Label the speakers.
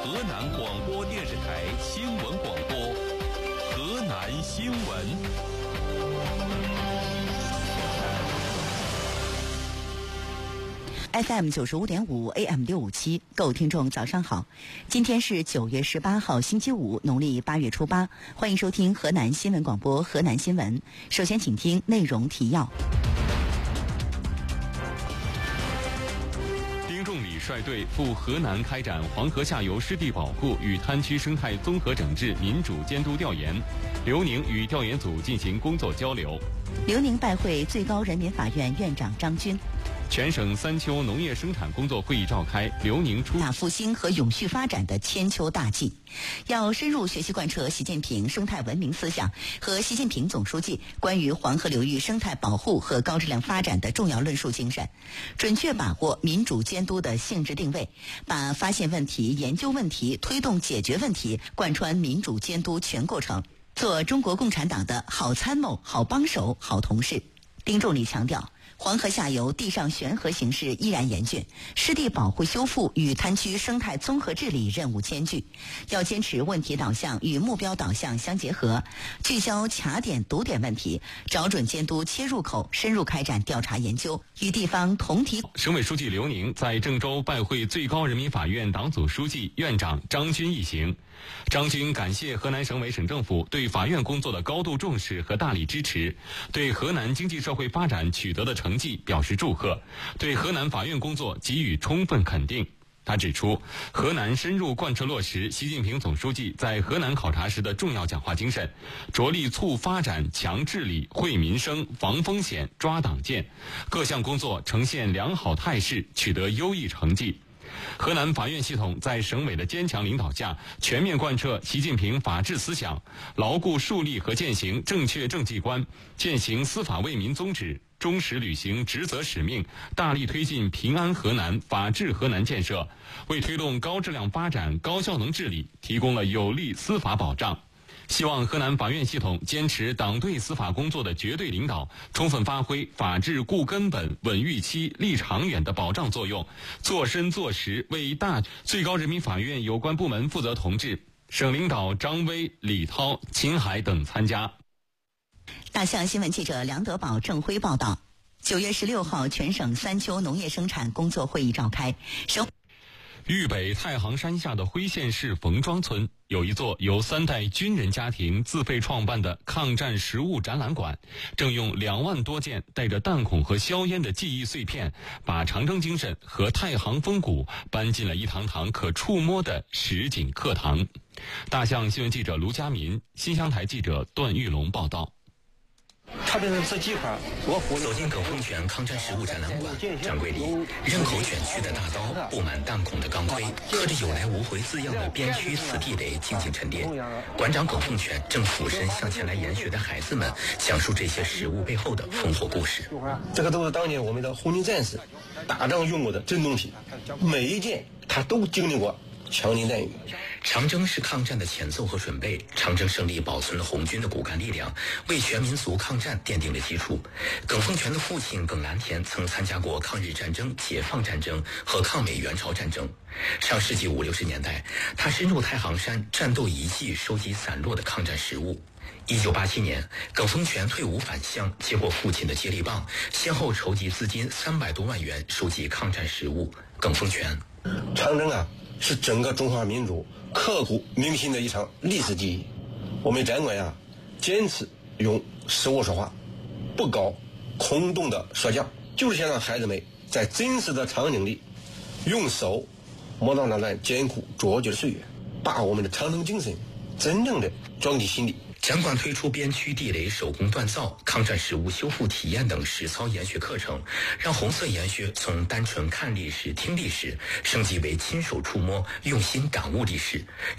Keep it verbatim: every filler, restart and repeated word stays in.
Speaker 1: 河南广播电视台新闻广播，河南新闻。
Speaker 2: F M 九十五点五 A M 六五七，各位听众早上好，今天是九月十八号星期五，农历八月初八，欢迎收听河南新闻广播河南新闻。首先请听内容提要。
Speaker 1: 丁仲礼率队赴河南开展黄河下游湿地保护与滩区生态综合整治民主监督调研，刘宁与调研组进行工作交流。
Speaker 2: 刘宁拜会最高人民法院院长张军。
Speaker 1: 全省三秋农业生产工作会议召开，刘宁出
Speaker 2: 大复兴和永续发展的千秋大计，要深入学习贯彻习近平生态文明思想和习近平总书记关于黄河流域生态保护和高质量发展的重要论述精神，准确把握民主监督的性质定位，把发现问题、研究问题、推动解决问题贯穿民主监督全过程，做中国共产党的好参谋、好帮手、好同事。丁仲礼强调，黄河下游地上悬河形势依然严峻，湿地保护修复与滩区生态综合治理任务艰巨，要坚持问题导向与目标导向相结合，聚焦卡点堵点问题，找准监督切入口，深入开展调查研究，与地方同体。
Speaker 1: 省委书记刘宁在郑州拜会最高人民法院党组书记、院长张军一行。张军感谢河南省委省政府对法院工作的高度重视和大力支持，对河南经济社会发展取得的成绩表示祝贺，对河南法院工作给予充分肯定。他指出，河南深入贯彻落实习近平总书记在河南考察时的重要讲话精神，着力促发展、强治理、惠民生、防风险、抓党建，各项工作呈现良好态势，取得优异成绩。河南法院系统在省委的坚强领导下，全面贯彻习近平法治思想，牢固树立和践行正确政绩观，践行司法为民宗旨，忠实履行职责使命，大力推进平安河南、法治河南建设，为推动高质量发展、高效能治理提供了有力司法保障。希望河南法院系统坚持党对司法工作的绝对领导，充分发挥法治固根本、稳预期、立长远的保障作用，做深做实为大。最高人民法院有关部门负责同志、省领导张威、李涛、秦海等参加。
Speaker 2: 大象新闻记者梁德宝、郑辉报道。九月十六号，全省三秋农业生产工作会议召开。省
Speaker 1: 豫北太行山下的辉县市冯庄村有一座由三代军人家庭自费创办的抗战实物展览馆，正用两万多件带着弹孔和硝烟的记忆碎片，把长征精神和太行风骨搬进了一堂堂可触摸的实景课堂。大象新闻记者卢佳民，新乡台记者段玉龙报道。
Speaker 3: 他的这几块，我
Speaker 4: 走进耿凤泉抗战实物展览馆，展柜里刃口卷曲的大刀，布满弹孔的钢盔，刻着有来无回字样的边区死地雷静静沉淀。馆长耿凤泉正俯身向前来研学的孩子们讲述这些实物背后的烽火故事。
Speaker 3: 这个都是当年我们的红军战士打仗用过的真东西，每一件他都经历过枪林弹雨。
Speaker 4: 长征是抗战的前奏和准备，长征胜利保存了红军的骨干力量，为全民族抗战奠定了基础。耿凤泉的父亲耿蓝田曾参加过抗日战争、解放战争和抗美援朝战争。上世纪五六十年代，他深入太行山战斗遗迹，收集散落的抗战实物。一九八七年，耿凤泉退伍返乡，接过父亲的接力棒，先后筹集资金三百多万元，收集抗战实物。耿凤泉，
Speaker 3: 长征啊，是整个中华民族刻骨铭心的一场历史记忆。我们展馆呀，坚持用实物说话，不搞空洞的说教，就是想让孩子们在真实的场景里，用手摸到那段艰苦卓绝的岁月，把我们的长征精神真正的装进心里。
Speaker 4: 展馆推出边区地雷手工锻造、抗战实物修复体验等实操研学课程，让红色研学从单纯看历史、听历史，升级为亲手触摸、用心感悟历史。